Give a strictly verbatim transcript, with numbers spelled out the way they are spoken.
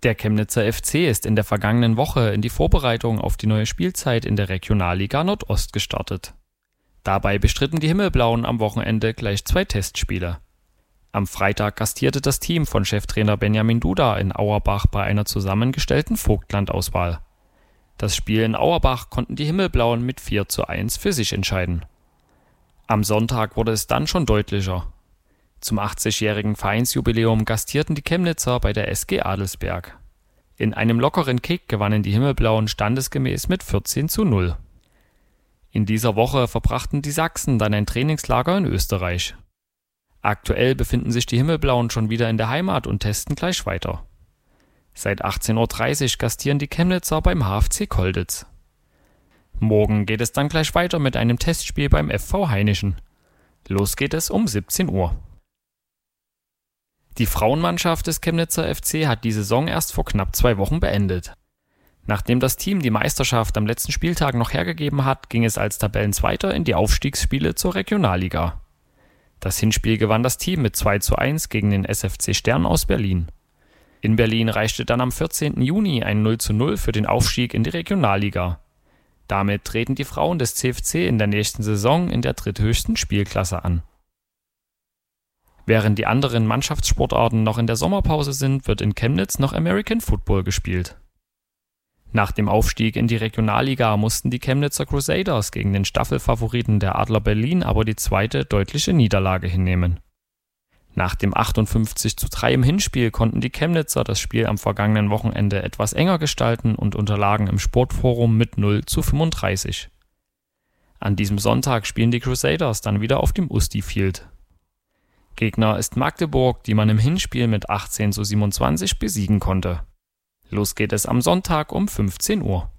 Der Chemnitzer F C ist in der vergangenen Woche in die Vorbereitung auf die neue Spielzeit in der Regionalliga Nordost gestartet. Dabei bestritten die Himmelblauen am Wochenende gleich zwei Testspiele. Am Freitag gastierte das Team von Cheftrainer Benjamin Duda in Auerbach bei einer zusammengestellten Vogtland-Auswahl. Das Spiel in Auerbach konnten die Himmelblauen mit vier zu eins für sich entscheiden. Am Sonntag wurde es dann schon deutlicher. Zum achtzigjährigen Vereinsjubiläum gastierten die Chemnitzer bei der S G Adelsberg. In einem lockeren Kick gewannen die Himmelblauen standesgemäß mit vierzehn zu null. In dieser Woche verbrachten die Sachsen dann ein Trainingslager in Österreich. Aktuell befinden sich die Himmelblauen schon wieder in der Heimat und testen gleich weiter. Seit achtzehn Uhr dreißig gastieren die Chemnitzer beim H F C Kolditz. Morgen geht es dann gleich weiter mit einem Testspiel beim F V Hainichen. Los geht es um siebzehn Uhr. Die Frauenmannschaft des Chemnitzer F C hat die Saison erst vor knapp zwei Wochen beendet. Nachdem das Team die Meisterschaft am letzten Spieltag noch hergegeben hat, ging es als Tabellenzweiter in die Aufstiegsspiele zur Regionalliga. Das Hinspiel gewann das Team mit zwei zu eins gegen den S F C Stern aus Berlin. In Berlin reichte dann am vierzehnten Juni ein null zu null für den Aufstieg in die Regionalliga. Damit treten die Frauen des C F C in der nächsten Saison in der dritthöchsten Spielklasse an. Während die anderen Mannschaftssportarten noch in der Sommerpause sind, wird in Chemnitz noch American Football gespielt. Nach dem Aufstieg in die Regionalliga mussten die Chemnitzer Crusaders gegen den Staffelfavoriten der Adler Berlin aber die zweite deutliche Niederlage hinnehmen. Nach dem achtundfünfzig zu drei im Hinspiel konnten die Chemnitzer das Spiel am vergangenen Wochenende etwas enger gestalten und unterlagen im Sportforum mit null zu fünfunddreißig. An diesem Sonntag spielen die Crusaders dann wieder auf dem Usti Field. Gegner ist Magdeburg, die man im Hinspiel mit achtzehn zu siebenundzwanzig besiegen konnte. Los geht es am Sonntag um fünfzehn Uhr.